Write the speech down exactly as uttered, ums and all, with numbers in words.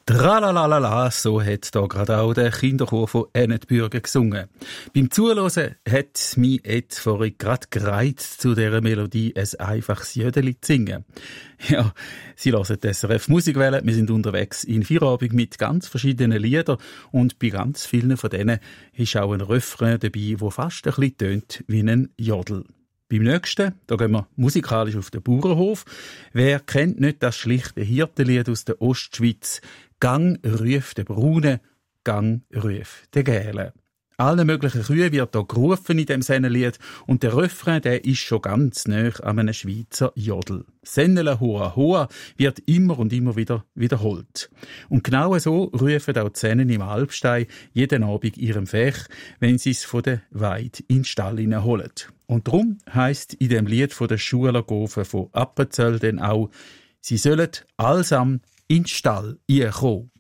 Tralalala, so hat da gerade auch der Kinderchor von Ennetbürgen gesungen. Beim Zuhören hat mich jetzt vorhin gerade gereizt, zu dieser Melodie ein einfaches Jödeli zu singen. Ja, Sie hören die S R F Musikwelle. Wir sind unterwegs in Feierabend mit ganz verschiedenen Liedern und bei ganz vielen von denen ist auch ein Refrain dabei, der fast ein bisschen tönt wie ein Jodel. Beim nächsten, da gehen wir musikalisch auf den Bauernhof. Wer kennt nicht das schlichte Hirtenlied aus der Ostschweiz? Gang rüf der Brune, Gang rüf der Gäle. Alle möglichen Kühe wird da gerufen in dem Sennenlied und der Refrain, der ist schon ganz nah an einem Schweizer Jodel. Sennele hoa hoa wird immer und immer wieder wiederholt. Und genau so rufen auch die Sennen im Alpstein jeden Abend ihrem Fech, wenn sie es von der Weide in den Stall holen. Und darum heisst in dem Lied von der Schulergofen von Appenzell denn auch, sie sollen allsam in den Stall kommen.